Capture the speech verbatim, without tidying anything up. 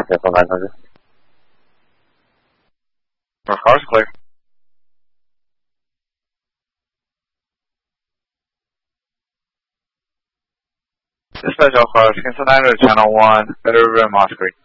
cancel nine hundred. North car's clear. Dispatch all cars, cancel nine hundred, channel one, Better River and Moss Creek.